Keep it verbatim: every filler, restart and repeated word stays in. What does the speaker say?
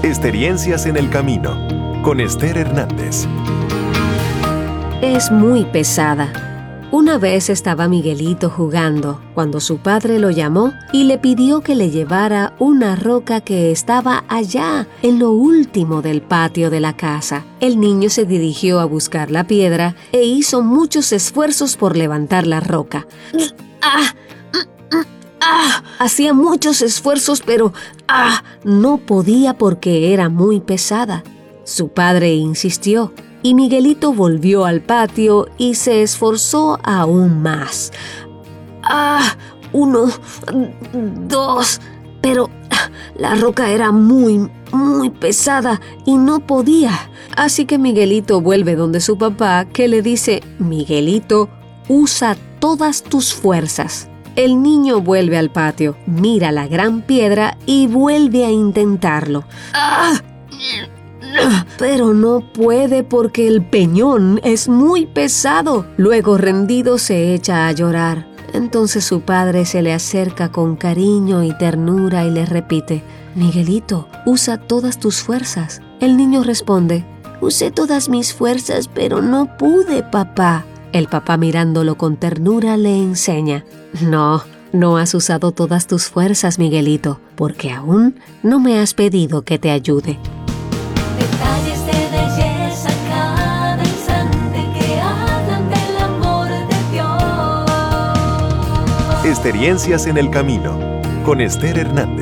Experiencias en el camino, con Esther Hernández. Es muy pesada. Una vez estaba Miguelito jugando cuando su padre lo llamó y le pidió que le llevara una roca que estaba allá, en lo último del patio de la casa. El niño se dirigió a buscar la piedra e hizo muchos esfuerzos por levantar la roca. ¡Ah! ¡Ah! Hacía muchos esfuerzos, pero ¡ah! no podía porque era muy pesada. Su padre insistió y Miguelito volvió al patio y se esforzó aún más. ¡Ah! Uno, dos, pero la roca era muy, muy pesada y no podía. Así que Miguelito vuelve donde su papá, que le dice: Miguelito, usa todas tus fuerzas. El niño vuelve al patio, mira la gran piedra y vuelve a intentarlo. ¡Ah! Pero no puede porque el peñón es muy pesado. Luego, rendido, se echa a llorar. Entonces su padre se le acerca con cariño y ternura y le repite: Miguelito, usa todas tus fuerzas. El niño responde: Usé todas mis fuerzas, pero no pude, papá. El papá, mirándolo con ternura, le enseña: No, no has usado todas tus fuerzas, Miguelito, porque aún no me has pedido que te ayude. Detalles de belleza cada instante que hablan del amor de Dios. Experiencias en el camino, con Esther Hernández.